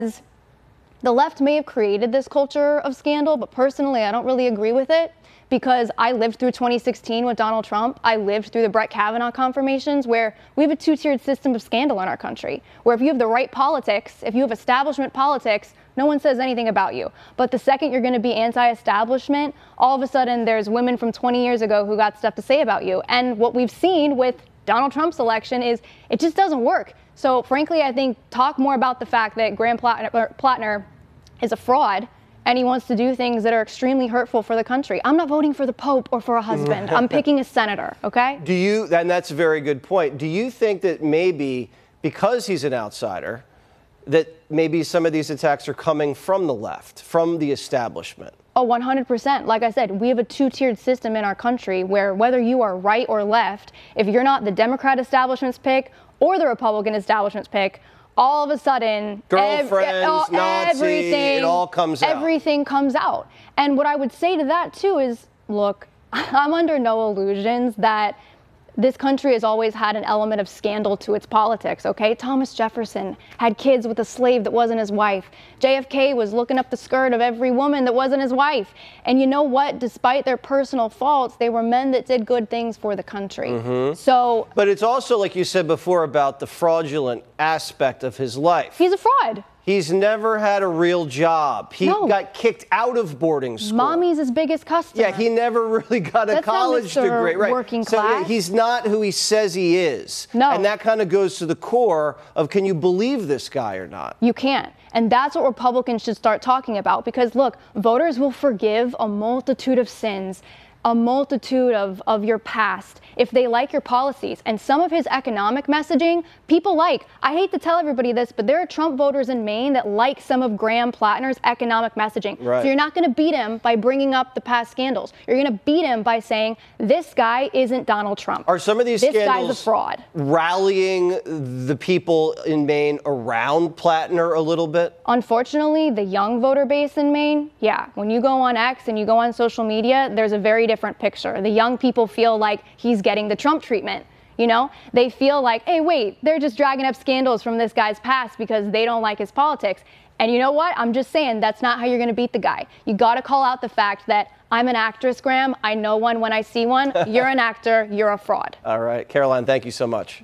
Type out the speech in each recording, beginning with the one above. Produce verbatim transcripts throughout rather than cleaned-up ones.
The left may have created this culture of scandal, but personally, I don't really agree with it because I lived through twenty sixteen with Donald Trump. I lived through the Brett Kavanaugh confirmations where we have a two-tiered system of scandal in our country, where if you have the right politics, if you have establishment politics, no one says anything about you. But the second you're going to be anti-establishment, all of a sudden there's women from twenty years ago who got stuff to say about you. And what we've seen with Donald Trump's election is it just doesn't work. So frankly, I think talk more about the fact that Graham Plattner is a fraud and he wants to do things that are extremely hurtful for the country. I'm not voting for the Pope or for a husband. I'm picking a senator, okay? Do you, and that's a very good point. Do you think that maybe because he's an outsider, that maybe some of these attacks are coming from the left, from the establishment? Oh, one hundred percent. Like I said, we have a two-tiered system in our country where whether you are right or left, if you're not the Democrat establishment's pick or the Republican establishment's pick, all of a sudden, girlfriends, ev- Nazi, everything, it all comes out. Everything comes out. And what I would say to that, too, is, look, I'm under no illusions that this country has always had an element of scandal to its politics, okay? Thomas Jefferson had kids with a slave that wasn't his wife. J F K was looking up the skirt of every woman that wasn't his wife. And you know what? Despite their personal faults, they were men that did good things for the country. Mm-hmm. So, but it's also, like you said before, about the fraudulent aspect of his life. He's a fraud. He's never had a real job. He no. got kicked out of boarding school. Mommy's his biggest customer. Yeah, he never really got a That's college not Mister degree. Right. Working so class. he's not who he says he is. No. And that kind of goes to the core of, can you believe this guy or not? You can't. And that's what Republicans should start talking about. Because, look, voters will forgive a multitude of sins, a multitude of, of your past, if they like your policies. And some of his economic messaging, people like. I hate to tell everybody this, but there are Trump voters in Maine that like some of Graham Plattner's economic messaging. Right. So you're not going to beat him by bringing up the past scandals. You're going to beat him by saying, this guy isn't Donald Trump. Are some of these this scandals guy's a fraud. Rallying the people in Maine around Plattner a little bit? Unfortunately, the young voter base in Maine, yeah, when you go on X and you go on social media, there's a very different picture. The young people feel like he's getting the Trump treatment. You know, they feel like, hey, wait, they're just dragging up scandals from this guy's past because they don't like his politics. And you know what? I'm just saying that's not how you're going to beat the guy. You got to call out the fact that I'm an actress, Graham. I know one when I see one. You're an actor. You're a fraud. All right. Caroline, thank you so much.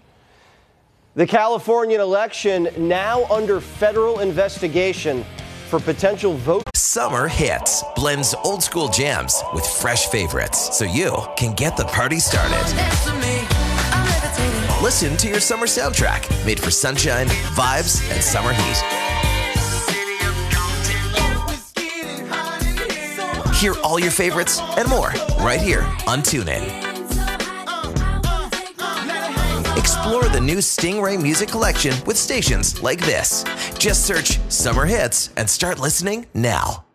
The Californian election now under federal investigation for potential vote. Summer Hits blends old school jams with fresh favorites so you can get the party started. Listen to your summer soundtrack made for sunshine, vibes, and summer heat. Hear all your favorites and more right here on TuneIn. Explore the new Stingray music collection with stations like this. Just search Summer Hits and start listening now.